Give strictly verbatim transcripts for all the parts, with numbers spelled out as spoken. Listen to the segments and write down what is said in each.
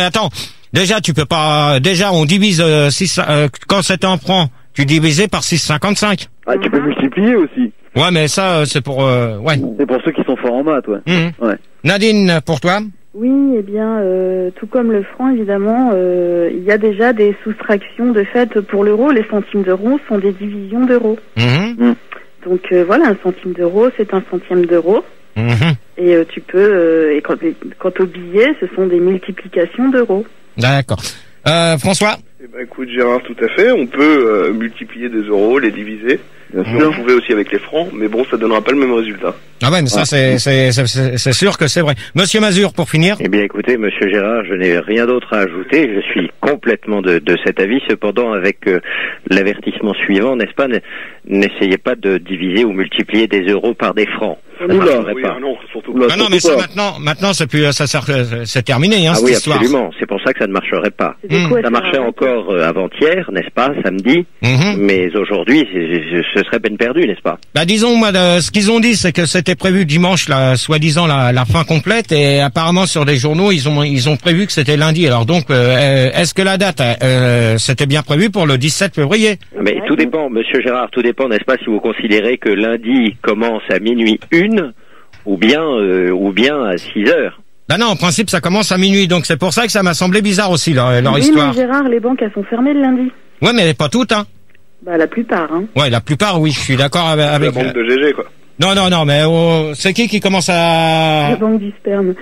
Attends, déjà tu peux pas. Déjà on divise euh, six, euh, quand c'est un franc, tu divises par six virgule cinquante-cinq. Ah, tu peux multiplier aussi. Ouais, mais ça euh, c'est pour. Euh, ouais. C'est pour ceux qui sont forts en maths, ouais. Mmh. Ouais. Nadine, pour toi? Oui, eh bien, euh, tout comme le franc, évidemment, euh, il y a déjà des soustractions de fait pour l'euro. Les centimes d'euros sont des divisions d'euros. Mmh. Mmh. Donc euh, voilà, un centime d'euro, c'est un centième d'euro. Mmh. Et euh, tu peux, euh, et quand, quant aux billets, ce sont des multiplications d'euros. D'accord. Euh, François? Eh ben, écoute, Gérard, tout à fait. On peut euh, multiplier des euros, les diviser. Bien On sûr. pouvait aussi avec les francs, mais bon, ça donnera pas le même résultat. Ah ouais, mais ça c'est c'est c'est c'est sûr que c'est vrai. Monsieur Mazur, pour finir. Eh bien, écoutez, Monsieur Gérard, je n'ai rien d'autre à ajouter. Je suis complètement de, de cet avis. Cependant, avec euh, l'avertissement suivant, n'est-ce pas, n'essayez pas de diviser ou multiplier des euros par des francs. Ça ne marcherait Oui, pas. ah non, surtout Oula, pas. Ah non, mais ça pas. maintenant, maintenant c'est plus, ça sert, c'est terminé, hein, Ah cette oui, histoire. absolument. C'est pour ça que ça ne marcherait pas. C'est des Mmh. coups à Ça faire marchait arrêter. encore euh, avant-hier, n'est-ce pas, samedi. Mhm. Mais aujourd'hui, c'est- c'est- ce serait peine perdue, n'est-ce pas? Bah disons, moi, de- ce qu'ils ont dit, c'est que c'était prévu dimanche, la, soi-disant la, la fin complète, et apparemment sur des journaux, ils ont ils ont prévu que c'était lundi. Alors donc, euh, est-ce que la date, euh, c'était bien prévu pour le dix-sept février? Mais tout dépend, Monsieur Gérard, tout dépend, n'est-ce pas, si vous considérez que lundi commence à minuit une, ou bien, euh, ou bien à six heures. Bah non, en principe, ça commence à minuit, donc c'est pour ça que ça m'a semblé bizarre aussi leur, leur Oui, histoire. mais Gérard, les banques, elles sont fermées le lundi. Ouais, mais pas toutes, hein. Bah, la plupart, hein. Ouais, la plupart, oui, je suis d'accord avec. La avec banque de G G, quoi. Non, non, non, mais oh, c'est qui qui commence La à. banque du sperme.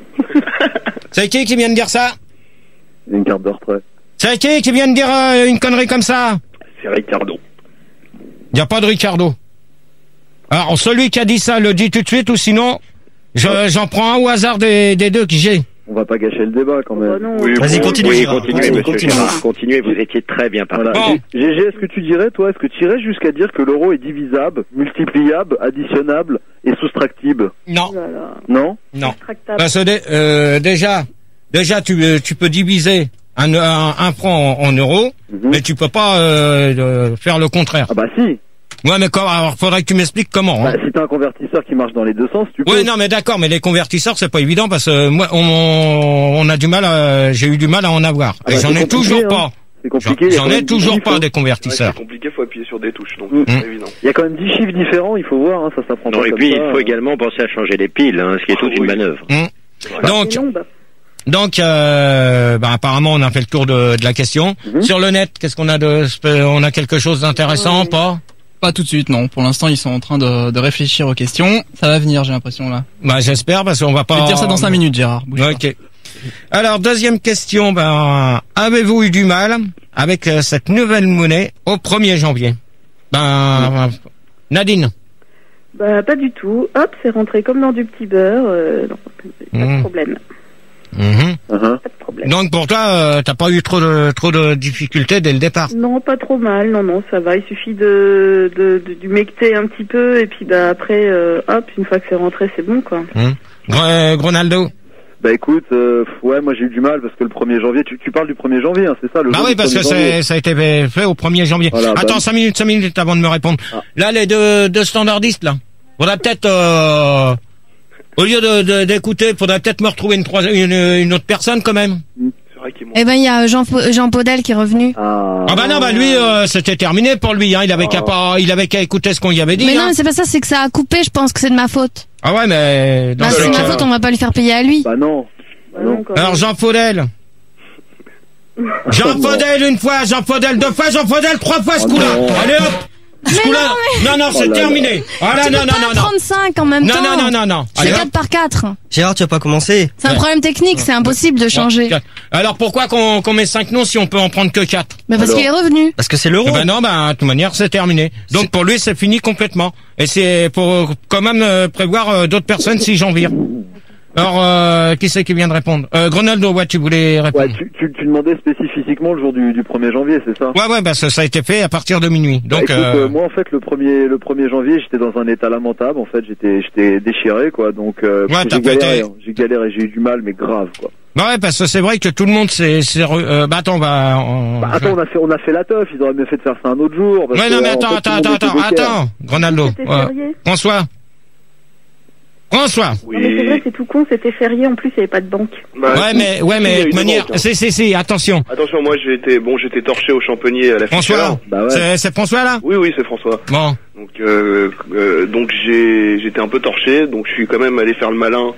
C'est qui qui vient de dire ça? Une carte de retrait. C'est qui qui vient de dire euh, une connerie comme ça? C'est Ricardo. Il n'y a pas de Ricardo. Alors, celui qui a dit ça le dit tout de suite, ou sinon, je, j'en prends un au hasard des, des deux que j'ai. On va pas gâcher le débat quand Oh, même. bah non. Oui, Vas-y, bon, continue, Oui, Gérard. continuez, Vas-y, Monsieur continue. Gérard, continuez, vous étiez très bien parti. Voilà. Bon. G G, est-ce que tu dirais, toi, est-ce que tu irais jusqu'à dire que l'euro est divisable, multipliable, additionnable et soustractible? Non, Voilà. Non? non. Tractable. Parce que dé- euh, déjà, déjà tu, euh, tu peux diviser un, un, un franc en, en euros, Mhm. mais tu peux pas euh, euh, faire le contraire. Ah bah si. Ouais, mais comment? Alors, faudrait que tu m'expliques comment. Bah, Hein. si t'as un convertisseur qui marche dans les deux sens, tu peux. Ouais, non, mais d'accord, mais les convertisseurs, c'est pas évident parce que moi, on, on a du mal, à, j'ai eu du mal à en avoir. Ah Et bah, j'en c'est ai toujours compliqué, pas. hein. C'est J'en, compliqué. il y a j'en quand ai même toujours dix pas chiffres. des Ouais, convertisseurs. c'est compliqué, faut appuyer sur des touches, donc Mm. c'est pas évident. Il y a quand même dix chiffres différents, il faut voir, hein, ça s'apprend Non, pas et comme puis ça. il faut également penser à changer les piles, hein, ce qui est Ah, toute une oui. manœuvre. Hum. Bah, Donc, c'est long, bah. donc, euh, bah, apparemment, on a fait le tour de, de la question. Mhm. Sur le net, qu'est-ce qu'on a de, on a quelque chose d'intéressant, Ouais. pas? Pas tout de suite, non. Pour l'instant, ils sont en train de, de réfléchir aux questions. Ça va venir, j'ai l'impression, là. Bah, j'espère, parce qu'on va pas. Je vais te dire ça dans cinq minutes, Gérard. Bouge pas. Ok. Alors, deuxième question, ben, avez-vous eu du mal avec euh, cette nouvelle monnaie au premier janvier? Ben, Nadine. Bah, pas du tout. Hop, c'est rentré comme dans du petit beurre. Euh, non, pas Mmh. de problème. Mhm. Uh-huh. Pas de problème. Donc, pour toi, euh, t'as pas eu trop de, trop de difficultés dès le départ? Non, pas trop mal. Non, non, ça va. Il suffit de, de, de d'humecter un petit peu et puis bah après, euh, hop, une fois que c'est rentré, c'est bon, quoi. Hum. Gr- Gronaldo. Bah écoute, euh, ouais, moi j'ai eu du mal parce que le premier janvier, tu, tu parles du premier janvier, hein, c'est ça le Bah jour oui, du parce que premier janvier. c'est, ça a été fait au premier janvier. Voilà, bah- Attends, cinq minutes, cinq minutes avant de me répondre. Ah. Là, les deux, deux standardistes, là. Faudrait peut-être, euh, au lieu de, de- d'écouter, faudrait peut-être me retrouver une, troisi- une, une autre personne, quand même. C'est vrai qu'ils m'ont... Eh ben, il y a Jean, Fo- Jean Podel qui est revenu. Ah, Ah bah non, bah lui, euh, c'était terminé pour lui, hein. Il avait qu'à Oh. pas, il avait qu'à écouter ce qu'on lui avait dit, Mais non, hein. mais c'est pas ça, c'est que ça a coupé, je pense que c'est de ma faute. Ah ouais, mais, dans Bah, ce c'est de ma cas- faute, on va pas lui faire payer à lui. bah non. Bah non, quand Alors, même. Jean Faudel. Jean Faudel une fois, Jean Faudel deux fois, Jean Faudel trois fois, ce Oh coup-là. non. Allez hop. Ce coup-là. Non, non, c'est Oh là terminé. Ah là, Tu non, peux non, pas non, non. trente-cinq en même Non, temps. non, non, non, non. C'est Allez, hop. quatre par quatre. Gérard, tu vas pas commencer. C'est un Ouais. problème technique, c'est impossible de changer. Quatre. Alors pourquoi qu'on qu'on met cinq noms si on peut en prendre que quatre? Mais parce Alors. qu'il est revenu. Parce que c'est l'euro. Eh ben non, ben de toute manière c'est terminé. Donc pour lui c'est fini complètement. Et c'est pour quand même euh, prévoir euh, d'autres personnes si j'en vire. Alors euh, qui c'est qui vient de répondre? euh, Gronaldo, ouais, tu voulais répondre? Ouais, tu, tu, tu demandais spécifiquement le jour du, du premier janvier, c'est ça? Ouais, ouais, bah ça, ça a été fait à partir de minuit. Bah, Donc écoute, euh, euh, moi en fait le premier le premier janvier j'étais dans un état lamentable, en fait j'étais j'étais déchiré quoi, donc euh, Ouais, t'as j'ai galéré, pété. hein. j'ai galéré, j'ai eu du mal mais grave quoi. bah ouais, parce que c'est vrai que tout le monde s'est, s'est re- euh, bah attends, on va. On... Bah, attends, on a fait on a fait la teuf, ils auraient mieux fait de faire ça un autre jour. parce Ouais, que, non mais euh, en attends, fait, attends, tout le monde attends, était attends, déter. attends, Gronaldo. C'était Ouais. férié. François. François. Oui. Non, mais c'est vrai, c'est tout con, c'était férié, en plus, il n'y avait pas de banque. Bah, Ouais, mais, ouais, il y a mais, de une manière, banque, hein. c'est, c'est, c'est, attention. Attention, moi j'ai été, bon, j'étais torché au Champenier à la François. Fischer. Bah ouais. C'est, c'est François, là? Oui, oui, c'est François. Bon. Donc, euh, euh, donc j'ai, j'étais un peu torché, donc je suis quand même allé faire le malin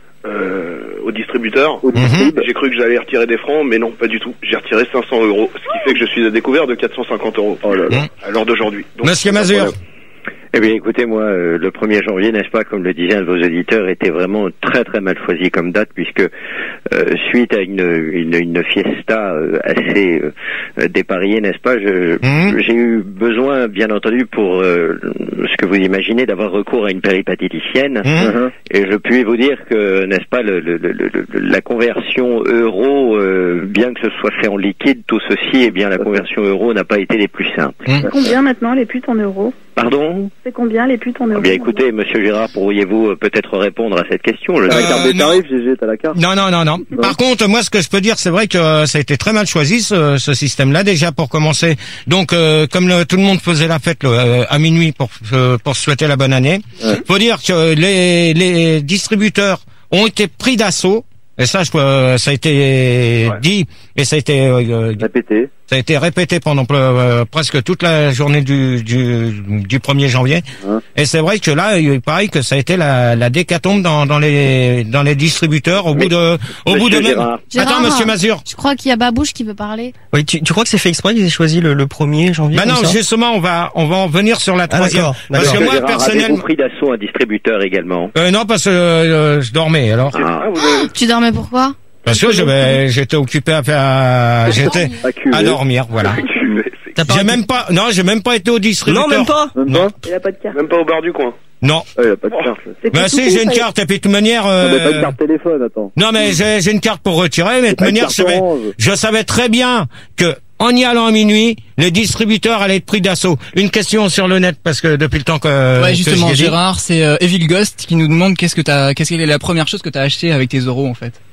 euh, au distributeur. Au distrib. J'ai cru que j'allais retirer des francs, mais non, pas du tout. J'ai retiré cinq cents euros, ce qui fait que je suis à découvert de quatre cent cinquante euros. Oh là là. Mmh. À l'heure d'aujourd'hui. Donc, Monsieur c'est un Mazur. problème. Eh bien, écoutez, moi, euh, le premier janvier, n'est-ce pas, comme le disait un de vos auditeurs, était vraiment très très mal choisi comme date, puisque euh, suite à une une, une fiesta euh, assez euh, dépareillée, n'est-ce pas, je, Mmh. j'ai eu besoin, bien entendu, pour euh, ce que vous imaginez, d'avoir recours à une péripatéticienne. Mmh. Et je puis vous dire que, n'est-ce pas, le, le, le, le- la conversion euro, euh, bien que ce soit fait en liquide, tout ceci, eh bien, la conversion euro n'a pas été des plus simples. Mmh. C'est combien maintenant les putes en euros? Pardon? C'est combien les putes en euros? Eh bien, écoutez, Monsieur Gérard, pourriez-vous euh, peut-être répondre à cette question? Je- Euh, La carte des non. tarifs, G G, t'as la carte? Non, non, non, non. Par contre, moi, ce que je peux dire, c'est vrai que euh, ça a été très mal choisi, ce, ce système-là, déjà, pour commencer. Donc, euh, comme le- tout le monde faisait la fête le, euh, à minuit pour, euh, pour se souhaiter la bonne année, Ouais. faut dire que les, les distributeurs ont été pris d'assaut. Et ça, je, euh, ça a été Ouais. dit, et ça a été, euh, Répété. ça a été répété pendant euh, presque toute la journée du, du, du premier janvier. Hein. Et c'est vrai que là, il paraît que ça a été la, la décatombe dans, dans les dans les distributeurs au Mais, bout de au bout de Monsieur même. Gérard. Gérard. Attends, Monsieur Mazur. Je crois qu'il y a Babouche qui veut parler. Oui, tu, tu crois que c'est fait exprès qu'ils aient choisi le, le premier janvier? Bah comme non, ça justement, on va on va en venir sur la Ah, troisième. d'accord, Parce d'accord. que moi, Gérard, personnellement, avez-vous pris d'assaut un distributeur également? euh, non, parce que euh, je dormais. Alors, Ah. Ah, vous avez- Tu dormais pourquoi? parce que je vais- j'étais occupé à faire, j'étais Acculé. à dormir, voilà. c'est- T'as pas J'ai arrêté- même pas, non, j'ai même pas été au distributeur. Non, même pas. Même Non. pas? Il a pas de carte. Même pas au bar du coin. Non. Ah, il a pas de carte. là. C'était Bah tout si, con, j'ai une ça y est. carte. Et puis de toute manière, Non, mais pas de euh, carte téléphone, attends. non mais j'ai j'ai une carte pour retirer. Mais de toute Pas de manière, carte je savais, orange. je savais très bien que en y allant à minuit, les distributeurs allaient être pris d'assaut. Une question sur le net parce que depuis le temps que Ouais, que justement, j'y ai dit. Gérard, c'est euh, Evil Ghost qui nous demande qu'est-ce que t'as, qu'est-ce que est la première chose que t'as acheté avec tes euros en fait.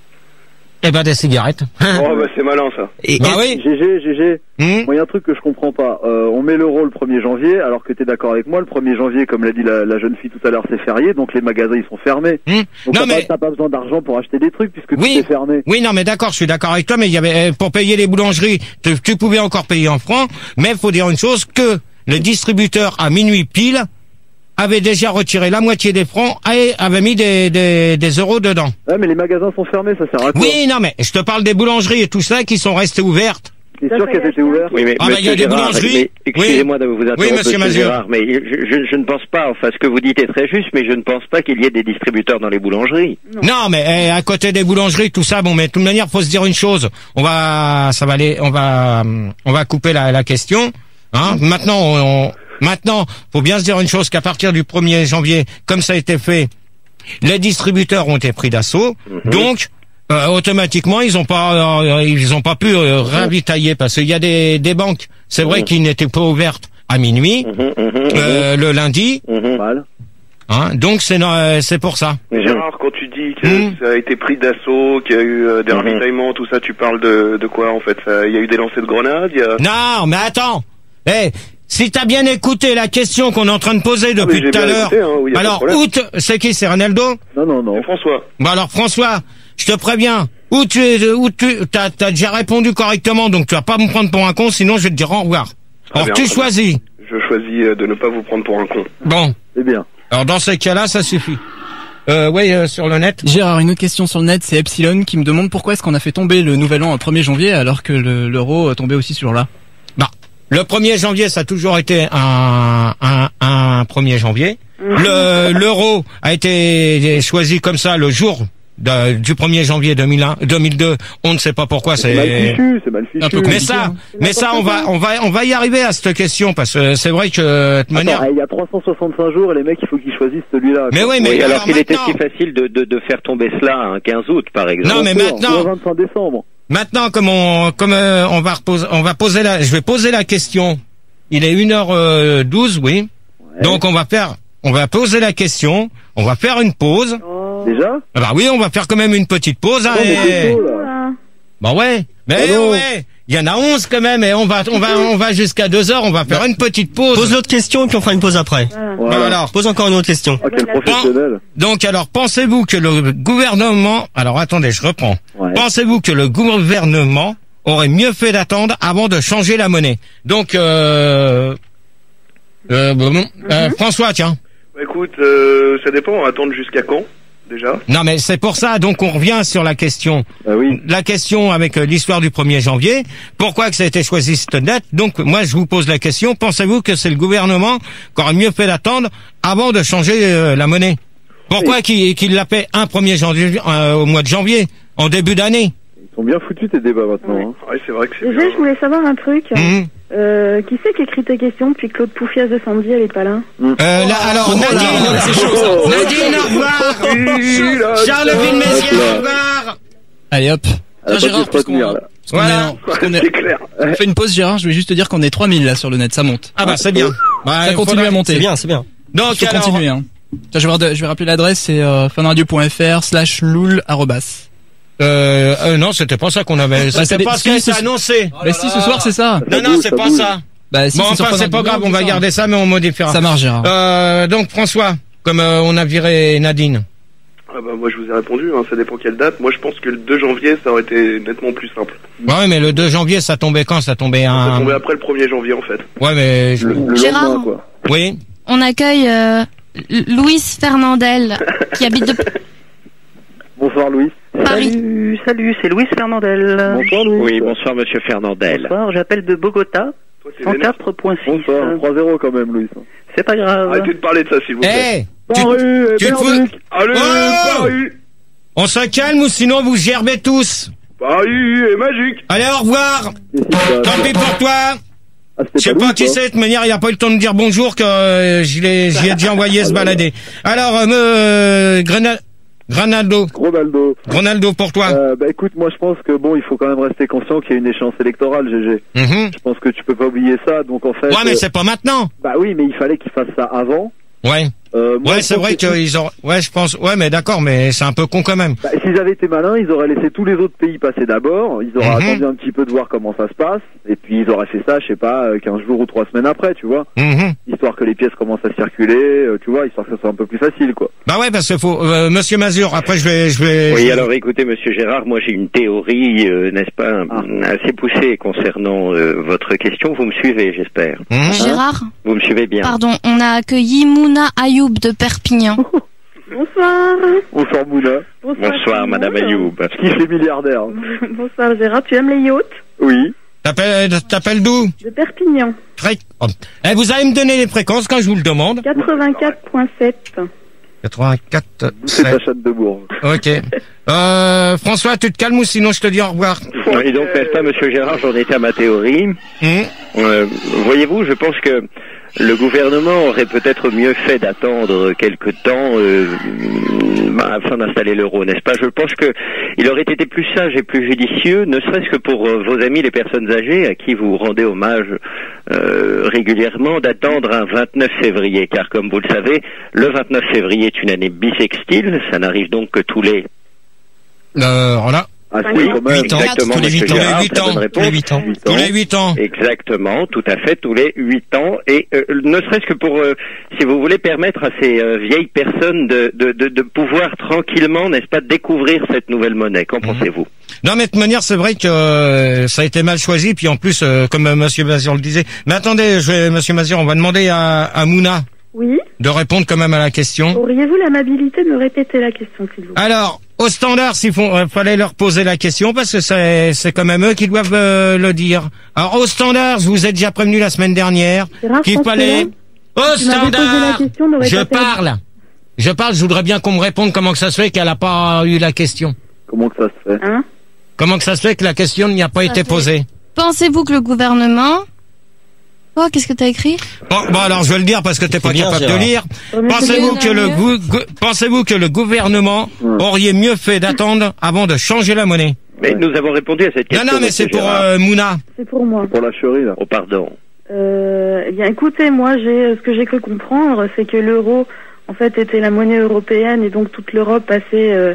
Eh ben des cigarettes. Oh, bah c'est malin ça. Et, Bah et- oui. G G, G G. Hum. Moi, il y a un truc que je comprends pas. Euh, on met l'euro le premier janvier, alors que t'es d'accord avec moi, le premier janvier, comme l'a dit la, la jeune fille tout à l'heure, c'est férié, donc les magasins, ils sont fermés. Hum. Donc Non t'as, mais pas, t'as pas besoin d'argent pour acheter des trucs, puisque Oui. tout est fermé. oui, non mais d'accord, je suis d'accord avec toi. Mais il y avait euh, pour payer les boulangeries, tu, tu pouvais encore payer en francs. Mais il faut dire une chose que le distributeur à minuit pile avait déjà retiré la moitié des francs et avait mis des, des, des euros dedans. Ouais, mais les magasins sont fermés, ça sert à quoi? Oui, non, mais je te parle des boulangeries et tout ça qui sont restées ouvertes. T'es Ça, sûr ça qu'elles y a étaient acheté. ouvertes? Oui, mais Ah, bah, il y a Monsieur des Gérard, boulangeries. mais excusez-moi de vous interrompre, monsieur Mazur. Gérard, mais je, je, je ne pense pas, enfin, ce que vous dites est très juste, mais je ne pense pas qu'il y ait des distributeurs dans les boulangeries. Non. Non, mais eh, à côté des boulangeries, tout ça, bon, mais de toute manière, faut se dire une chose. On va, ça va aller, on va, hum, on va couper la, la question. Hein. Maintenant, on, on- maintenant, faut bien se dire une chose qu'à partir du premier janvier, comme ça a été fait, les distributeurs ont été pris d'assaut. Mhm. Donc, euh, automatiquement, ils ont pas, euh, ils ont pas pu euh, ravitailler parce qu'il y a des, des banques, c'est vrai, Mhm. qui n'étaient pas ouvertes à minuit Mhm, mhm, mhm, euh, le lundi. mhm. Mal. Hein. Donc c'est euh, c'est pour ça. Mais Gérard, quand tu dis que Hum. ça a été pris d'assaut, qu'il y a eu euh, des Mhm. ravitaillements, tout ça, tu parles de, de quoi en fait? Ça- Il y a eu des lancers de grenades, il y a... Non, mais attends. Eh, si t'as bien écouté la question qu'on est en train de poser Ah, mais depuis j'ai tout à bien l'heure, écouté, hein, oui, y a pas de alors problème. où te- c'est qui, c'est Ronaldo? Non, non, non. C'est François. Bon alors François, je te préviens, où tu es, où tu, t'as, t'as déjà répondu correctement, donc tu vas pas me prendre pour un con, sinon je vais te dire au revoir. Ah, Alors bien, tu très choisis. Je choisis euh, de ne pas vous prendre pour un con. Bon, C'est bien. alors dans ces cas-là, ça suffit. Euh, oui, euh, sur le net. Gérard, une autre question sur le net, c'est Epsilon qui me demande pourquoi est-ce qu'on a fait tomber le nouvel an au premier janvier alors que le- l'euro euh, tombait aussi ce jour-là. Bah, le premier janvier, ça a toujours été un, un, un premier janvier. Le, l'euro a été choisi comme ça le jour de- du premier janvier deux mille un, deux mille deux. On ne sait pas pourquoi. C'est mal C'est fichu, c'est mal fichu. Un peu mais compliqué, ça, hein. mais ça, on va, on va, on va y arriver à cette question parce que c'est vrai que de toute manière. Attends, eh, il y a trois cent soixante-cinq jours et les mecs, il faut qu'ils choisissent celui-là. Mais quoi. oui, mais Oui, alors alors qu'il était maintenant, si facile de, de, de faire tomber cela un quinze août, par exemple. Non, mais Bien sûr, maintenant- ou le vingt-cinq décembre. maintenant, comme on, comme euh, on va reposer, on va poser la, je vais poser la question. Il est une heure douze, oui. Ouais. Donc on va faire, on va poser la question. On va faire une pause. Oh. Déjà? Ah bah oui, on va faire quand même une petite pause. Hein, Oh, mais et- c'est tôt, là. Voilà. Bah ouais. Mais Ah non. ouais. Il y en a onze quand même, et on va, on va, on va jusqu'à deux heures, on va faire bah, une petite pause. Pose l'autre question, et puis on fera une pause après. Voilà. Voilà. Voilà. Pose encore une autre question. Ah, quel professionnel. Donc, alors, pensez-vous que le gouvernement, alors attendez, je reprends. Ouais. Pensez-vous que le gouvernement aurait mieux fait d'attendre avant de changer la monnaie? Donc, euh, euh, bon, euh, Mhm. François, tiens. Bah, écoute, euh, ça dépend, on va attendre jusqu'à quand, déjà? Non, mais c'est pour ça, donc on revient sur la question. Ah oui. La question avec euh, l'histoire du premier janvier. Pourquoi que ça a été choisi cette date? Donc, moi, je vous pose la question. Pensez-vous que c'est le gouvernement qui aurait mieux fait d'attendre avant de changer euh, la monnaie? Pourquoi Oui. qu'il qu'il l'a fait un premier janvier, euh, au mois de janvier, en début d'année? Ils sont bien foutus tes débats maintenant. Ouais. Hein. Ouais, c'est vrai que c'est Déjà, bien. je voulais savoir un truc. Mhm. Euh, qui c'est qui écrit tes questions depuis que Claude Poufias de Sandy, elle est pas là? Euh, là, alors, Nadine, c'est chaud, ça. Nadine, au revoir. Charleville Mézières, au revoir. Allez hop. Ah, Tiens, pas Gérard, de se parce qu'on retenir, là. parce qu'on Voilà. est en- parce qu'on est- C'est clair. on fait une pause, Gérard. Je vais juste te dire qu'on est trois mille là sur le net, ça monte. Ah bah, c'est bien. Bah, Ça il continue faudra- à monter. C'est bien, c'est bien. Donc, Il faut alors, continuer. Hein. Tiens, je vais, voir- je vais rappeler l'adresse, c'est euh, funradio.fr slash loul arrobas. euh, euh, non, c'était pas ça qu'on avait, c'est c'était des- pas ce qui si, était ce- annoncé. Bah si, ce soir c'est ça. Ça Non, non, bouge, c'est ça pas bouge. ça. Bah si, Bon, c'est sur enfin, c'est pas Funradio. grave, on va garder ça, mais on modifiera. Ça marche, Gérard. Euh, donc, François, comme euh, on a viré Nadine. Ah bah, moi, je vous ai répondu, hein, ça dépend quelle date. Moi, je pense que le deux janvier, ça aurait été nettement plus simple. Ouais, mais le deux janvier, ça tombait quand? Ça tombait Ça un... tombait après le premier janvier, en fait. Ouais, mais... je- Le, le Gérard. lendemain, quoi. Oui. On accueille euh, L- Louis Fernandel, qui habite de Bonsoir Louis. Paris. Salut, salut, c'est Louis Fernandel. Bonsoir Louis. Oui, bonsoir Monsieur Fernandel. Bonsoir, j'appelle de Bogota, Toi, c'est vénère. cent quatre point six. Bonsoir. trois zéro quand même Louis. C'est pas grave. Arrêtez de parler de ça, s'il vous plaît. Eh, tu, Paris, tu te fous- Berluc. Allez, Oh Paris. on se calme ou sinon vous gerbez tous. Paris est magique. Allez, au revoir. Qu'est-ce qui se passe Tant pis pour toi. Ah, Je c'était sais pas Louis, qui toi c'est, de toute manière, il a pas eu le temps de dire bonjour que euh, j'y l'ai- j'y ai déjà envoyé se balader. Alors, euh, euh, Grenal- Granaldo, Ronaldo. Ronaldo pour toi. Euh, bah écoute, moi je pense que bon, il faut quand même rester conscient qu'il y a une échéance électorale, G G. Mhm. Je pense que tu peux pas oublier ça, donc en fait. Ouais, mais euh, c'est pas maintenant. bah oui, mais il fallait qu'ils fassent ça avant. Ouais. Euh, moi, Ouais, je c'est pense vrai que- qu'ils ont. Ouais, je pense. Ouais, mais d'accord, mais c'est un peu con quand même. Bah, s'ils avaient été malins, ils auraient laissé tous les autres pays passer d'abord. Ils auraient Mhm. attendu un petit peu de voir comment ça se passe, et puis ils auraient fait ça, je sais pas, euh, quinze jours ou trois semaines après, tu vois, Mhm. histoire que les pièces commencent à circuler, euh, tu vois, histoire que ça soit un peu plus facile, quoi. Bah ouais, parce qu'il faut. Euh, Monsieur Mazur, après je vais, je vais. je Oui, vais- alors écoutez, Monsieur Gérard, moi j'ai une théorie, euh, n'est-ce pas, Ah. assez poussée concernant euh, votre question. Vous me suivez, j'espère. Mhm. Gérard. Vous me suivez bien. Pardon, on a accueilli Mouna Ayoub de Perpignan. Bonsoir. Bonsoir Mouna, Bonsoir, tout le Madame monde. Ayoub. qui fait milliardaire. Bonsoir Gérard, tu aimes les yachts? Oui. T'appelles, t'appelles d'où? De Perpignan. Très. Oh. Eh, vous allez me donner les fréquences quand je vous le demande. quatre-vingt-quatre point sept. quatre-vingt-quatre. C'est sept. ta chatte de Bourges. Ok. Euh, François, tu te calmes ou sinon je te dis au revoir. Et donc, n'est-ce pas, Monsieur Gérard, j'en étais à ma théorie. Mhm. Euh, voyez-vous, je pense que le gouvernement aurait peut-être mieux fait d'attendre quelque temps euh, bah, afin d'installer l'euro, n'est-ce pas? Je pense que il aurait été plus sage et plus judicieux, ne serait-ce que pour euh, vos amis les personnes âgées à qui vous rendez hommage euh, régulièrement, d'attendre un vingt-neuf février, car comme vous le savez, le vingt-neuf février est une année bissextile, ça n'arrive donc que tous les Euh, voilà. Ah Cinq si, ans. quand même. Huit ans. exactement, Tous les Monsieur huit ans. Gérard, Tous les huit très bonne ans. réponse. Tous les huit ans. Huit Tous ans. les huit ans. Exactement, tout à fait, tous les huit ans, et euh, ne serait-ce que pour, euh, si vous voulez, permettre à ces euh, vieilles personnes de, de, de, de pouvoir tranquillement, n'est-ce pas, découvrir cette nouvelle monnaie. Qu'en pensez-vous? Non, mais de toute manière, c'est vrai que euh, ça a été mal choisi. Puis en plus, euh, comme euh, Monsieur Mazur le disait. Mais attendez, je vais, Monsieur Mazur, on va demander à, à Mouna Oui. de répondre quand même à la question. Auriez-vous l'amabilité de me répéter la question, s'il vous plaît? Alors, au standard, s'il faut, euh, fallait leur poser la question parce que c'est, c'est quand même eux qui doivent euh, le dire. Alors, au standard, je vous ai déjà prévenu la semaine dernière Gérard, qu'il je pense fallait. que là, Au tu m'avais posé la standard, question, on aurait je pas perdu. parle. Je parle. Je voudrais bien qu'on me réponde comment que ça se fait qu'elle a pas eu la question. Comment que ça se fait? Hein? Comment que ça se fait que la question n'y a pas été fait. posée? Pensez-vous que le gouvernement... Oh, qu'est-ce que t'as écrit? Bon, bon, alors je vais le dire parce que t'es pas bien, capable Gérard. de lire. Remettez-le Pensez-vous mieux que le dans gou- gou- pensez-vous que le gouvernement Ouais. aurait mieux fait d'attendre avant de changer la monnaie? Mais nous avons répondu à cette Non, question. non, mais Monsieur c'est pour Gérard. euh, Mouna. C'est pour moi. Pour la chérie, là. Oh, pardon. Euh, eh bien, écoutez, moi, j'ai, ce que j'ai cru comprendre, c'est que l'euro, en fait, était la monnaie européenne et donc toute l'Europe passait euh,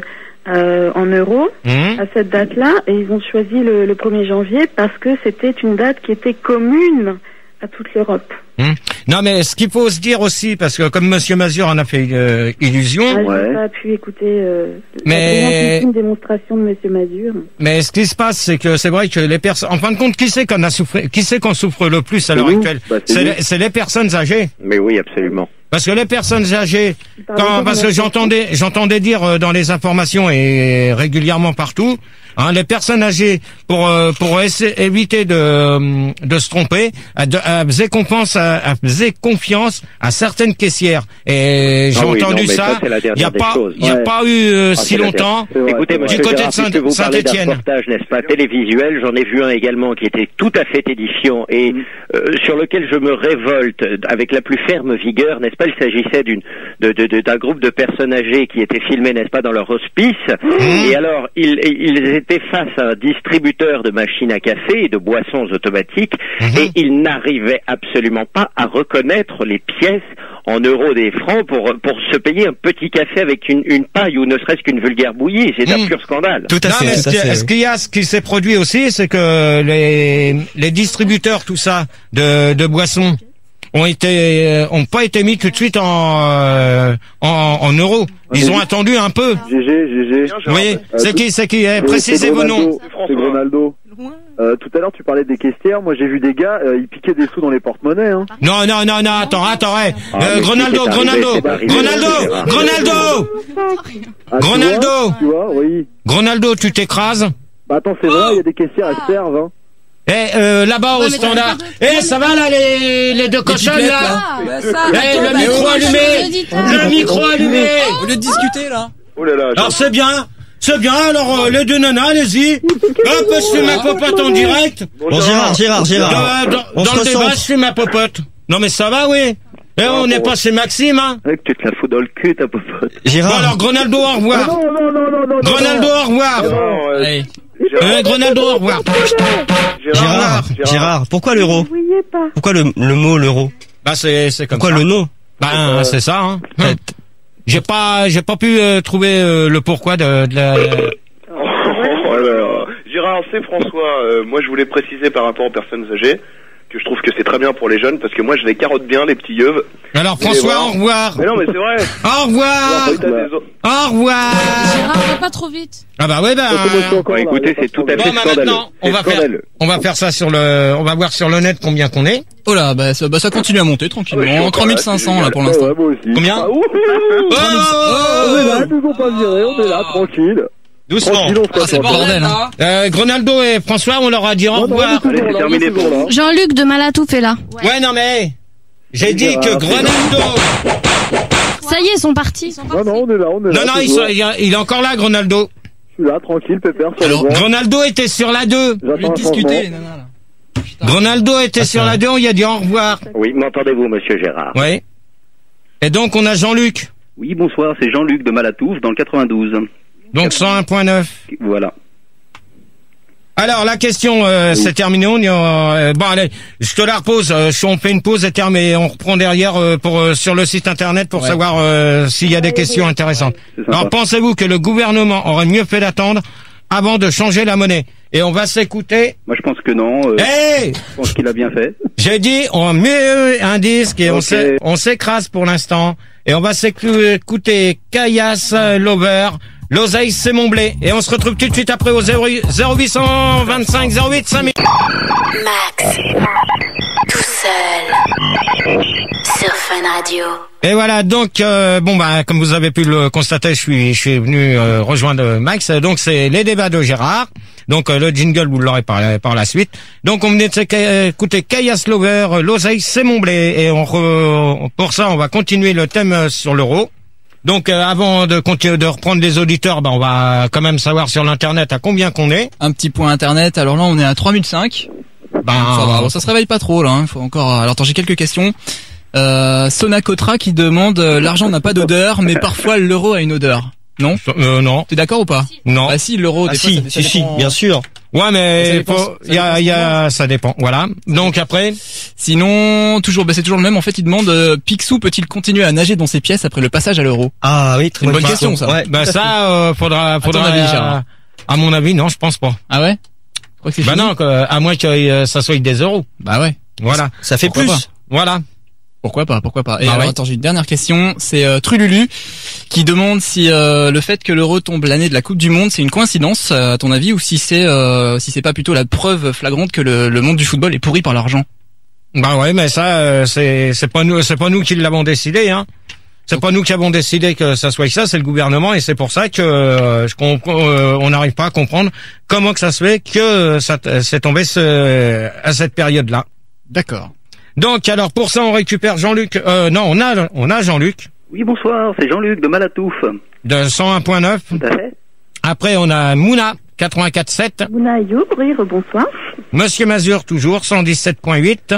euh, en euros Mmh. à cette date-là, et ils ont choisi le, le premier janvier parce que c'était une date qui était commune à toute l'Europe. Hum. Non, mais ce qu'il faut se dire aussi, parce que comme Monsieur Mazur en a fait euh, illusion, Ah, Ouais. j'ai pas pu écouter euh, Mais- la démonstration de Monsieur Mazur. mais ce qui se passe, c'est que c'est vrai que les personnes, en fin de compte, qui c'est qu'on a souffert, qui c'est qu'on souffre le plus à l'heure nous. actuelle? Bah, c'est C'est nous. les, c'est les personnes âgées. Mais oui, absolument. Parce que les personnes âgées, Pardon, quand, parce que merci. j'entendais, j'entendais dire euh, dans les informations et régulièrement partout, hein, les personnes âgées, pour euh, pour essayer, éviter de euh, de se tromper, elles de- elles faisaient confiance, à, elles faisaient confiance à certaines caissières. Et j'ai Ah oui, entendu non, mais ça. ça, c'est la Il y a dernière des pas, choses. il y a Ouais. pas eu euh, Ah, si c'est la longtemps. C'est vrai, Écoutez, c'est vrai. monsieur Du côté de Gérard, Saint- puisque vous parlez d'un Saint-Étienne. reportage, n'est-ce pas, télévisuel, j'en ai vu un également qui était tout à fait édifiant et euh, sur lequel je me révolte avec la plus ferme vigueur, n'est-ce pas? Il s'agissait d'une de, de, de- d'un groupe de personnes âgées qui étaient filmées, n'est-ce pas, dans leur hospice. Et alors, ils, ils étaient face à un distributeur de machines à café et de boissons automatiques et ils n'arrivaient absolument pas à reconnaître les pièces en euros des francs pour pour se payer un petit café avec une, une paille ou ne serait-ce qu'une vulgaire bouillie. C'est un Mmh. pur scandale. Tout à Non, mais fait, ce tout à qui- fait. ce qu'il y a, ce qui s'est produit aussi, c'est que les les distributeurs, tout ça, de de boissons, ont été euh, ont pas été mis tout de suite en euh, en, en euros. Ils ont attendu un peu. G G, G G. Vous voyez, c'est qui, c'est qui eh, Euh, Précisez c'est vos noms. Ronaldo, C'est Ronaldo. Euh, tout à l'heure, tu parlais des caissières. Moi, j'ai vu des gars, euh, ils piquaient des sous dans les porte-monnaies. Hein. Non, non, non, non, attends, attends, ouais. Ah, Euh, mais Gronaldo, c'est arrivé, Gronaldo, c'est arrivé, Gronaldo, Gérard. Gronaldo, Ah, tu Ronaldo. vois, Tu vois, oui. Gronaldo, tu t'écrases. Bah attends, c'est vrai, il y a des caissières, elles servent. Hein. Eh, euh, là-bas au Ouais, mais standard. t'as Eh, ça va là, les les deux cochonnes pipelettes, là. Ah, Eh, le micro allumé, le micro allumé. Au lieu de discuter, là. Oh là là. Alors c'est bien, c'est bien. Alors euh, les deux nanas, allez-y. Hop, je fais ma popote en direct. Bon, Gérard, Gérard, Gérard. Dans, dans- On dans se le débat, ressent. je fais ma popote. Non mais ça va, oui. Eh, on n'est pas chez Maxime, hein. Avec tu te la fous dans le cul, ta popote. Bon Gérard. alors Gronaldo, au Ah revoir. non, non, non, non, non. Gronaldo, au revoir. Non, euh, Allez. Euh, Gronaldo, au revoir. Gérard, Gérard, pourquoi l'euro? Vous voyez pas. Pourquoi le, le mot l'euro? Bah c'est c'est comme Pourquoi ça. le nom? Ben c'est ça. Hein. J'ai pas j'ai pas pu euh, trouver euh, le pourquoi de, de la. Oh là là. Gérard, c'est François. Euh, moi, je voulais préciser par rapport aux personnes âgées que je trouve que c'est très bien pour les jeunes parce que moi, je les carotte bien, les petits yeux. Alors Vous allez François, voir. au revoir. Mais non, mais c'est vrai. Au revoir. Alors, t'as des autres- Au revoir. Gérard, va pas trop vite. Ah bah ouais ben. Bon, écoutez, c'est tout à Bon fait bah scandaleux. maintenant, on C'est va faire scandaleux. on va faire ça sur le on va voir sur le net combien qu'on est. Oh là, bah ça, bah, ça continue à monter Ouais, je tranquillement. suis encore trois mille cinq cents là, là pour Ouais, l'instant. ouais, moi aussi. Combien Ah, ouh, Oh on est là, ils nous ont pas virés, on est là, tranquille. Doucement. Tranquille, on se Ah, c'est le passe. bordel, hein. Euh, Gronaldo et François, on leur a dit au Non, non, revoir. on est toujours Allez, c'est là, terminé on est toujours pour là. Jean-Luc de Malatouf est là. Ouais non mais j'ai dit que Gérard, Gronaldo. Ça y est, ils sont partis. Non, non, on est là, on est là. Non non, il, toujours. sont- il est- il est encore là Gronaldo. Je suis là, tranquille, pépère, sur le Alors, banc. Gronaldo était sur la deux. Au lieu J'attends de un discuter, les changement. nanas, là. Putain. Gronaldo était sur la deux, on lui a dit au revoir. Oui, m'entendez-vous, monsieur Gérard? Ouais. Et donc on a Jean-Luc. Oui, bonsoir, c'est Jean-Luc de Malatouf dans le quatre-vingt-douze. Donc cent un point neuf. Voilà. Alors la question euh, c'est terminé. On y a, euh, bon allez, je te la repose. Euh, si on fait une pause et terme et on reprend derrière euh, pour euh, sur le site internet pour Ouais. savoir euh, s'il y a des questions intéressantes. C'est sympa. Alors pensez-vous que le gouvernement aurait mieux fait d'attendre avant de changer la monnaie? Et on va s'écouter. Moi, je pense que non. euh, Hey, Je pense qu'il a bien fait. j'ai dit on met un disque et on Ok. s'é- on s'écrase pour l'instant et on va s'écouter Caillasse euh, Lover. L'oseille, c'est mon blé. Et on se retrouve tout de suite après au zéro huit cent vingt-cinq zéro huit cinq mille. Max, tout seul, sur Fun Radio. Et voilà, donc euh, bon bah comme vous avez pu le constater, je suis je suis venu euh, rejoindre Max. Donc c'est les débats de Gérard. Donc euh, le jingle vous l'aurez par la, par la suite. Donc on venait de s'écouter Caillasse Lover, euh, l'oseille c'est mon blé et on re- pour ça on va continuer le thème euh, sur l'euro. Donc euh, avant de continuer de reprendre les auditeurs, bah on va quand même savoir sur l'internet à combien qu'on est. Un petit point internet. Alors là, on est à trois mille cinq. Ben Ça va. Bon, ça se réveille pas trop là. Il faut encore. Alors attends, j'ai quelques questions. Euh, Sonacotra qui demande euh, l'argent n'a pas d'odeur, mais parfois l'euro a une odeur. Non. Euh, non. T'es d'accord ou pas? Non. Ah si, l'euro, Ah des fois, si, ça, ça si, si, dépend- bien sûr. Ouais, Ça mais dépend- faut, ça il y a, dépend il y a, ça dépend. Voilà. Donc après, Sinon, toujours, bah, c'est toujours le même. En fait, il demande euh, Picsou peut-il continuer à nager dans ses pièces après le passage à l'euro? Ah oui, très Une bonne bonne question, ça. Ouais, bah tout à fait. ça, euh, faudra, faudra. ton avis, euh, Gérard à mon avis, non, je pense pas. Ah ouais? Je crois que c'est Bah fini. non, que, à moins que euh, ça soit des euros. Bah ouais. Voilà. Ça fait Pourquoi plus. pas Voilà. Pourquoi pas, pourquoi pas. Et Bah alors, ouais. attends, j'ai une dernière question. C'est euh, Trululu qui demande si euh, le fait que l'euro tombe l'année de la Coupe du Monde, c'est une coïncidence, euh, à ton avis, ou si c'est euh, si c'est pas plutôt la preuve flagrante que le, le monde du football est pourri par l'argent. Bah ouais, mais ça, euh, c'est, c'est pas nous, c'est pas nous qui l'avons décidé, hein. C'est pas nous qui avons décidé que ça soit ça, c'est le gouvernement, et c'est pour ça que euh, je comprends, euh, on n'arrive pas à comprendre comment que ça se fait que ça t- c'est tombé ce, à cette période-là. D'accord. Donc alors pour ça on récupère Jean-Luc. Euh, non, on a on a Jean-Luc Oui, bonsoir, c'est Jean-Luc de Malatouf. de cent un point neuf. Tout à fait. Après on a Mouna quatre-vingt-quatre point sept. Mouna Youbrir, bonsoir. Monsieur Mazur toujours cent dix-sept point huit.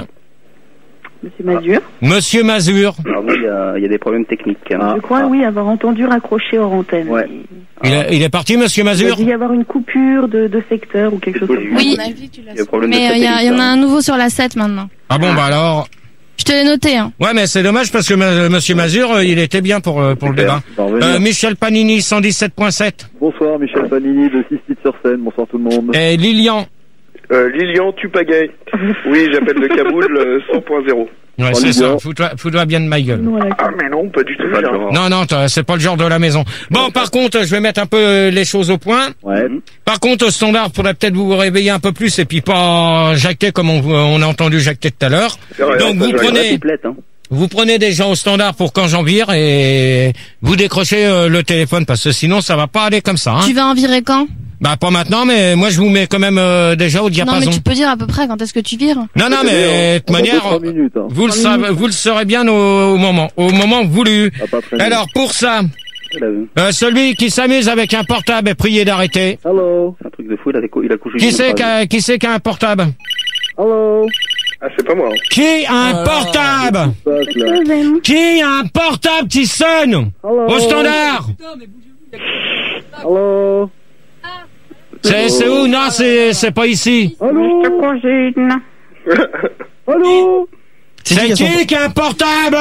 Monsieur Mazur. Monsieur Mazur. Alors, il y a, il y a des problèmes techniques. hein. Je crois, oui, avoir entendu raccrocher hors antenne. Ouais. Il, est- il est parti Monsieur Il Mazur. a dû y avoir une coupure de, de secteur ou quelque chose comme ça. Oui. Il y a des problèmes Mais de il y, a- y en a satellite, hein. un nouveau sur la sept maintenant. Ah bon bah alors. Je te l'ai noté, hein. Ouais mais c'est dommage parce que ma- Monsieur Mazur euh, il était bien pour euh, pour le Super. débat. Bah, revenez. Euh, Michel Panini cent dix-sept point sept. Bonsoir, Michel Panini de six sur seine. Bonsoir tout le monde. Et Lilian. Euh, Lilian Tupagay. Oui, j'appelle de Kaboul euh, cent point zéro. Ouais, Oh, c'est Lilian. ça. Fous-toi fous-toi bien de ma gueule. Non, à la Ah mais non, pas du tout. Gérard. Non, non, t'as- c'est pas le genre de la maison. Bon, par contre, je vais mettre un peu euh, les choses au point. Ouais. Par contre, au standard, faudrait peut-être vous réveiller un peu plus et puis pas jacter comme on, on a entendu jacter tout à l'heure. C'est vrai, Donc ça, vous j'arrive. prenez, Complète, hein. vous prenez des gens au standard pour quand j'en vire et vous décrochez euh, le téléphone parce que sinon ça va pas aller comme ça. Hein. Tu vas en virer quand? Bah pas maintenant, mais moi je vous mets quand même euh, déjà au Non, diapason. mais tu peux dire à peu près quand est-ce que tu vires? Non, non, mais de toute On a manière, trois minutes, hein. vous le savez, vous le saurez bien au, au moment, au moment voulu. Ah, pas très Alors pour ça, Il a vu. euh, celui qui s'amuse avec un portable est prié d'arrêter. Hello. C'est un truc de fou, il a, déco- il a couché. Qui une c'est phrase. qui a, qui c'est qui a un portable? Hello. Ah, c'est pas moi. hein. Qui a un Oh là là. portable? Passe là. Seven. Qui a un portable qui sonne? Hello. Au standard? Hello. C'est, c'est où? Non, c'est, c'est pas ici. Allô. Allô. C'est qui qui a un portable?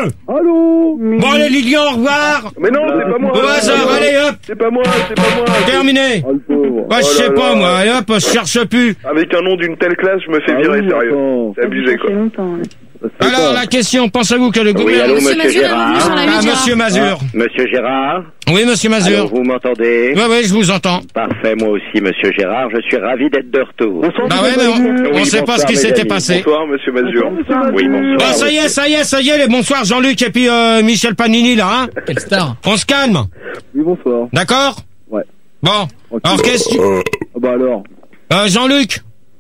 Allô. Bon, allez, Lilian, au revoir. Mais non, c'est pas moi. Au hasard, allez, hop, C'est pas moi, c'est pas moi. terminé. Ah, le pauvre. Bah, je Oh sais là pas, là. moi, allez, hop, je cherche plus. Avec un nom d'une telle classe, je me fais Ah virer, oui, sérieux. attends. C'est abusé, quoi. Ça fait longtemps. hein. Ça se fait Alors, pas. la question, pensez-vous que le Oui, gouvernement... allô, Monsieur monsieur Mazur est revenu sur Gérard. la Ah, ligne, Gérard. monsieur Mazur. Monsieur Gérard. Oui, monsieur Alors, Mazur. vous m'entendez? Oui, oui, je vous entends. Parfait, moi aussi, monsieur Gérard. Je suis ravi d'être de retour. Bonsoir, Bah monsieur ouais, mais on, Mazur. on Oui, sait pas bonsoir, ce qui mes s'était amis. passé. Bonsoir, monsieur Mazur. Oui, bonsoir. Bon, ça y est, ça y est, ça y est, les bonsoir Jean-Luc et puis euh, Michel Panini, là, hein. Quelle star. On se calme, Oui, bonsoir. d'accord? Ouais. Bon, Ok. alors qu'est-ce que... Ah bah alors. Euh, Jean-Luc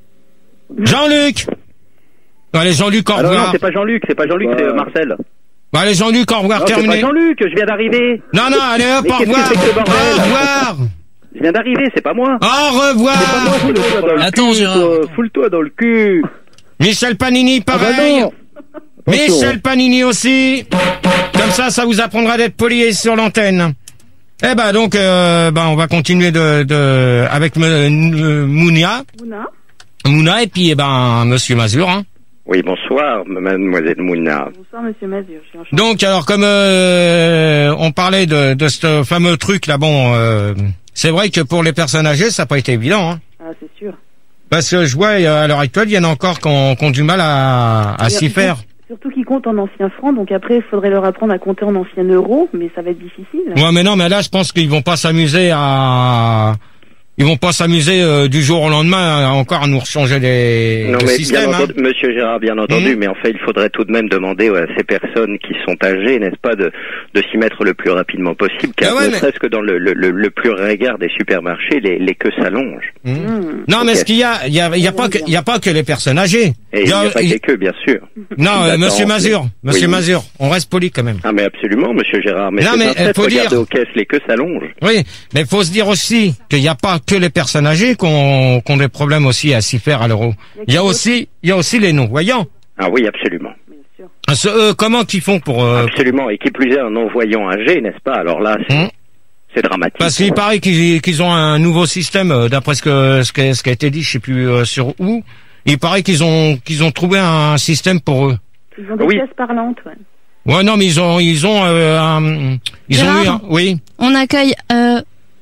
Jean-Luc Allez, Jean-Luc, au Ah non, non, revoir. c'est pas Jean-Luc, c'est pas Jean-Luc, Bah. c'est euh, Marcel. Bon, allez, Jean-Luc, au revoir, Non, c'est pas terminé. Jean-Luc, je viens d'arriver. Non, non, allez, hop, Mais au qu'est-ce que revoir. c'est que ce bordel Au revoir. Je viens d'arriver, c'est pas moi. Au C'est pas moi, revoir. fous-le-toi dans le Attends, cul, Gérard. toi, fous-le-toi dans le cul. Michel Panini, Ah bah pareil. non. Michel Panini aussi. Comme ça, ça vous apprendra d'être poli sur l'antenne. Eh ben donc, euh, ben on va continuer de, de avec me- euh, Mounia, Mouna. Mouna et puis eh ben Monsieur Mazur. Hein. Oui, bonsoir, mademoiselle Mouna. Bonsoir, monsieur Mazur. Je suis enchantée. Donc alors comme euh, on parlait de, de ce fameux truc là, bon, euh, c'est vrai que pour les personnes âgées, ça n'a pas été évident. Hein. Ah, c'est sûr. Parce que je vois euh, à l'heure actuelle, il y en a encore qui ont, qui ont du mal à, à s'y faire. Surtout qu'ils comptent en anciens francs, donc après, il faudrait leur apprendre à compter en anciens euros, mais ça va être difficile. Ouais, mais non, mais là, je pense qu'ils vont pas s'amuser à, ils vont pas s'amuser euh, du jour au lendemain à encore à nous rechanger les Non, le mais système. bien Hein. entendu, monsieur Gérard, bien entendu, Mhm. mais en fait, il faudrait tout de même demander à ces personnes qui sont âgées, n'est-ce pas, de, de s'y mettre le plus rapidement possible, car Ah ouais, ne mais- serait-ce que dans le, le, le, le plus regard des supermarchés, les, les queues s'allongent. Mmh. Mmh. Non, mais Ok. ce qu'il y a, il y a, il y a pas que, il y a pas que les personnes âgées. Et il n'y a pas que les queues, bien sûr. Non, euh, D'accord, Monsieur mais- Mazur, Monsieur Oui. Mazur, on reste poli quand même. Ah, mais absolument, monsieur Gérard, mais Non, c'est mais, un euh, fait, faut regardez dire- aux caisses, les queues s'allongent. Oui, mais il faut se dire aussi qu'il n'y a pas que les personnes âgées qui ont, qui ont des problèmes aussi à s'y faire à l'euro. Il y a aussi, il y a aussi les non-voyants. Ah oui, absolument. Bien sûr. Ce- euh, comment qu'ils font pour... euh, Absolument, et qui plus est un non-voyant âgé, n'est-ce pas? Alors là, c'est Hum. c'est dramatique. Parce qu'il paraît qu'ils qu'ils ont un nouveau système, euh, d'après ce que ce qui a, ce qui a été dit, je sais plus euh, sur où. Il paraît qu'ils ont qu'ils ont trouvé un système pour eux. Ils ont des Oui. pièces parlantes, ouais. Ouais, non, mais ils ont ils ont euh, un, ils ont eu Gérard un, oui. On accueille euh,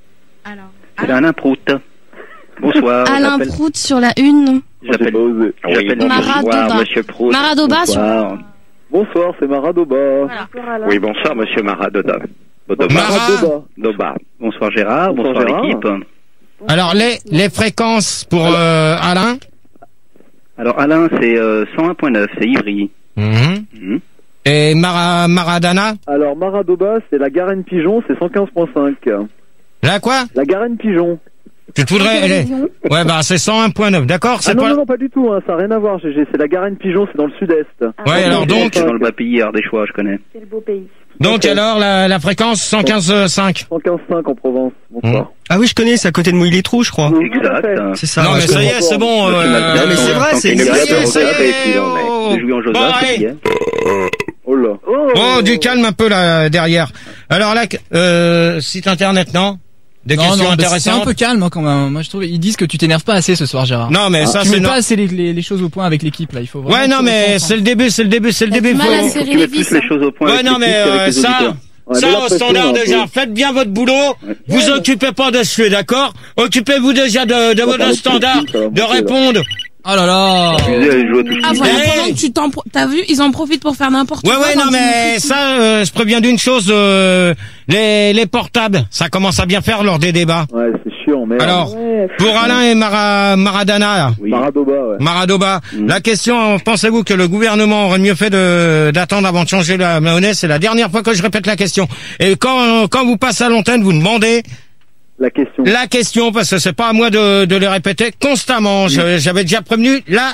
C'est Alain Prout. Bonsoir. Alain j'appelle- Prout sur la une. J'appelle Oui, j'appelle- bonsoir, Maradoba. monsieur Proust. Maradoba sur... Bonsoir. Bonsoir, c'est Maradoba. Bonsoir, Alain. Oui, bonsoir, monsieur Maradoba. Mara- Doba. Bonsoir Gérard, Bonsoir, bonsoir, Gérard. l'équipe. Alors les les fréquences pour euh, Alain. Alors Alain, c'est euh, cent un point neuf, c'est Ivry. Mhm. Mhm. Et Mara, Maradana. Alors Maradoba, c'est la Garenne Pigeon, c'est cent quinze point cinq. Là quoi? La Garenne Pigeon. Tu te voudrais elle est... Ouais, bah c'est cent un point neuf, d'accord? C'est Ah non, pas. non, non, pas du tout, hein, ça n'a rien à voir, G G. C'est la Garenne Pigeon, c'est dans le sud-est. Ah, Ouais, alors donc C'est dans le bas pays Ardéchois, je connais. C'est le beau pays. donc alors la la fréquence cent quinze virgule cinq. cent quinze virgule cinq en Provence. Bonsoir. Ah oui, je connais, c'est à côté de Mouille-les-Trous, je crois. Oui, tout à fait. Exact. C'est ça. Non ouais, mais je ça y connais. est, c'est bon. Monsieur euh, Macron, mais c'est vrai, tant c'est qu'il une est Ça y bien est, ça y européen, et puis est. on est- oh. j'ai joué en Joseph, Bon, ça allez. y est. Oh là. Oh, du calme un peu là derrière. Alors là, euh, site internet, non? Des Non, questions non, bah, c'est un intéressantes. peu calme hein, quand même. Moi je trouve ils disent que tu t'énerves pas assez ce soir, Gérard. Non, mais ça tu c'est mets non. pas assez les, les, les choses au point avec l'équipe là. Il faut vraiment Ouais, non, que les mais gens c'est le début, c'est le début, c'est le T'as début. du mal à faut- serrer Tu les mets plus vis. les choses au point Ouais, avec non, les mais clips qu'avec euh, les ça, auditeurs. Ouais, ça mais la au pression, standard un peu. déjà. Faites bien votre boulot. Vous occupez pas de suer, d'accord? Occupez-vous déjà de, de On va votre parler de standard, politique, ça va de monter, là. répondre. Oh là là. Excusez, elle joue à touche Ah touche. voilà, Hey. pendant que tu t'en... pro- T'as vu, ils en profitent pour faire n'importe Ouais, quoi. ouais, quand non, ils mais nous critiquent. ça, euh, je préviens d'une chose, euh, les, les portables, ça commence à bien faire lors des débats. Ouais, c'est chiant, mais. Alors, Ouais, pour Alain et Mara, Maradana, là, Oui. Maradoba, ouais. Maradoba, Mm. la question, pensez-vous que le gouvernement aurait mieux fait de d'attendre avant de changer la monnaie? C'est la dernière fois que je répète la question. Et quand quand vous passez à l'antenne, vous demandez La question. la question, parce que c'est pas à moi de, de les répéter constamment. Je- J'avais déjà prévenu la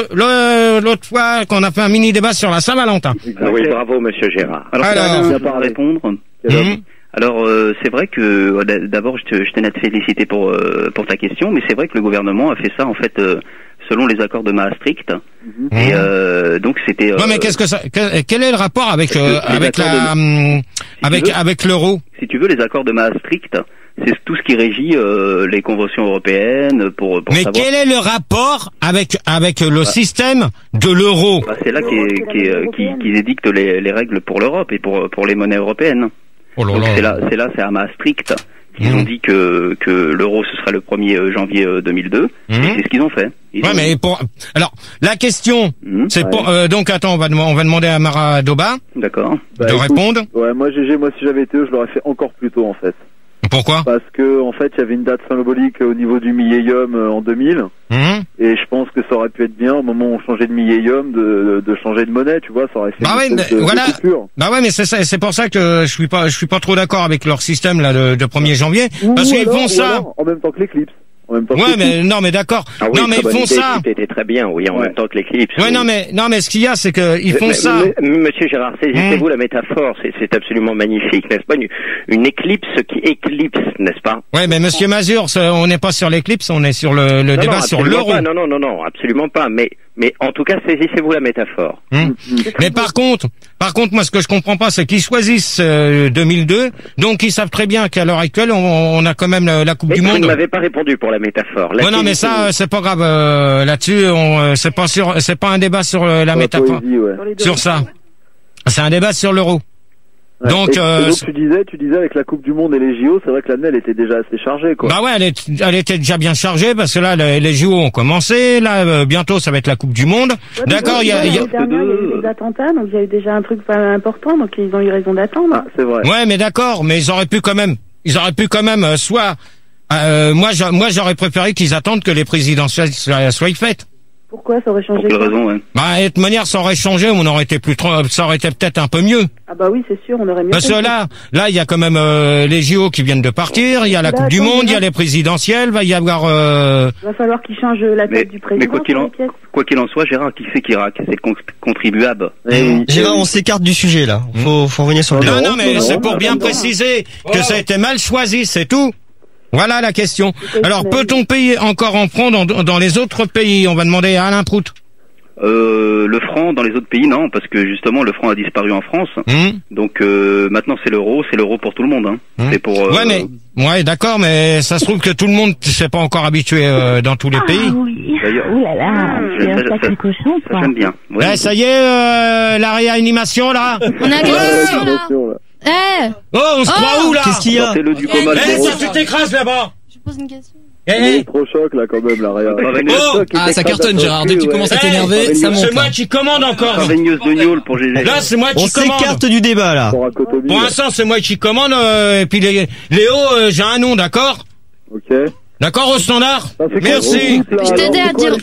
le- l'autre fois qu'on a fait un mini débat sur la Saint-Valentin. Ah oui, bravo, monsieur Gérard. Alors, Alors. Alain, Bien pour parlé. répondre. Quel homme. Mhm. Alors euh, c'est vrai que euh, d- d'abord je, te- je tenais à te féliciter pour euh, pour ta question, mais c'est vrai que le gouvernement a fait ça en fait euh, selon les accords de Maastricht. Mhm. Et euh, donc c'était. Ouais, euh, mais qu'est-ce que ça, que- quel est le rapport avec Parce que euh, les avec accords la hum, avec veux. avec l'euro? Si tu veux, les accords de Maastricht, c'est tout ce qui régit euh, les conventions européennes pour pour Mais savoir. quel est le rapport avec avec le système de l'euro? Bah, c'est là L'euro, qu'ils c'est la qui, monnaie euh, qui, européenne. qu'ils édictent les, les règles pour l'Europe et pour pour les monnaies européennes. Oh là Donc là. c'est là, c'est là, c'est à Maastricht qu'ils Mhm. ont dit que que l'euro ce sera le premier janvier euh, deux mille deux. Mhm. Et c'est ce qu'ils ont fait. Ils Ouais, ont- mais pour alors la question, Mhm. c'est Ouais. pour euh, donc attends, on va dem- on va demander à Maradoba D'accord. Bah, de écoute, répondre. Ouais, moi, G G, moi, si j'avais été eux, je l'aurais fait encore plus tôt, en fait. Pourquoi? Parce que, en fait, il y avait une date symbolique au niveau du millénium euh, en deux mille. Hum Et je pense que ça aurait pu être bien, au moment où on changeait de millénium, de, de changer de monnaie, tu vois, ça aurait fait Bah une ouais, espèce mais de, de voilà. coupure. Bah ouais, mais c'est ça, c'est pour ça que je suis pas, je suis pas trop d'accord avec leur système là de, de premier janvier, Ou parce qu'ils alors- font ou ça. alors, en même temps que l'éclipse. En même temps que Ouais, l'éclipse. mais non, mais d'accord. Ah oui, non, mais très ils bonne font idée, ça. C'était très bien, oui, en Ouais. même temps que l'éclipse. Ouais, oui. non, mais non, mais ce qu'il y a, c'est que ils font Mais- ça. mais- Monsieur Gérard, saisissez-vous la métaphore, c'est c'est absolument magnifique, n'est-ce pas? Une, une éclipse qui éclipse, n'est-ce pas? Ouais, mais Monsieur Mazur, ça, on n'est pas sur l'éclipse, on est sur le, le Non, débat non, sur absolument l'euro. pas, Non, non, non, non, absolument pas. Mais, mais en tout cas, saisissez-vous la métaphore. Hum. Mais par contre, par contre, moi, ce que je comprends pas, c'est qu'ils choisissent euh, deux mille deux, donc ils savent très bien qu'à l'heure actuelle, on, on a quand même la, la Coupe Mais du vous Monde. ne m'avez pas répondu pour la métaphore. La Ouais, non, mais ça, saisissez-vous. euh, c'est pas grave. euh, Là-dessus, on, euh, c'est pas sur, c'est pas un débat sur euh, la Sur métaphore, poésie, ouais. Sur les deux. sur ça. C'est un débat sur l'euro. Ouais. Donc, et, euh, et donc tu disais, tu disais avec la Coupe du Monde et les J O, c'est vrai que l'année elle était déjà assez chargée, quoi. Bah ouais, elle, est, elle était déjà bien chargée parce que là, les, les J O ont commencé. Là, euh, bientôt, ça va être la Coupe du Monde. Ouais, D'accord, mais il y a, il y a- l'année dernière, il y a eu des attentats, donc il y a eu déjà un truc pas important, donc ils ont eu raison d'attendre. Ah, c'est vrai. ouais, mais d'accord, mais ils auraient pu quand même, ils auraient pu quand même, euh, soit, euh, moi, j'a- moi, j'aurais préféré qu'ils attendent que les présidentielles soient, soient faites. Pourquoi ça aurait Pour changé quelle quoi raison, ouais. Bah, de toute manière, ça aurait changé, on aurait été plus, trop- ça aurait été peut-être un peu mieux. Ah bah oui, c'est sûr, on aurait mieux Parce que compris. là, là, il y a quand même euh, les J O qui viennent de partir, il y a la Là, Coupe du attends, Monde, il y a là. les présidentielles, va y avoir. Euh... Il va falloir qu'ils changent la Mais, tête du président. mais quoi qu'il sur en, les pièces. quoi qu'il en soit, Gérard, qui c'est qui raque? C'est le con- contribuable. Eh oui. Gérard, on s'écarte du sujet là. Faut, faut revenir sur le Non, débat. non, mais non, c'est non, pour non, bien non. préciser que ça a été mal choisi, c'est tout. Voilà la question. C'est Alors, clair. peut-on payer encore en francs dans, dans les autres pays? On va demander à Alain Prout. Euh, le franc dans les autres pays non, parce que justement le franc a disparu en France. Mmh. Donc euh, maintenant c'est l'euro, c'est l'euro pour tout le monde. Hein. Mmh. C'est pour. Euh, ouais mais ouais d'accord, mais ça se trouve que tout le monde s'est pas encore habitué euh, dans tous les Ah pays. oui. D'ailleurs, Ouh là là, je- c'est un ça- sacré ça- cochon, ça, quoi. j'aime bien. Ouais. Eh, ça y est, euh, la réanimation là. On a Ah, gagné la là. situation, là. Eh, Oh, on se croit où là? Qu'est-ce qu'il y a? Sortez-le du coma. Eh, le ça zéro. tu t'écrases là-bas. je pose une question. Eh, C'est trop choc là quand même, la réa. Oh, Ah, ça cartonne, Gérard. Dès que tu commences à eh, t'énerver, ça monte. c'est moi qui commande encore. Travaigneuse de gnôle pour G G. Là, c'est moi On qui commande. s'écarte du débat là. Pour un cotomie, Pour là. l'instant, c'est moi qui commande. Euh, et puis les, Léo, euh, j'ai un nom, d'accord? Ok. D'accord au standard? Ça fait quoi, Merci. gros groupe, là, Je t'aidais alors, à c'est quoi, dire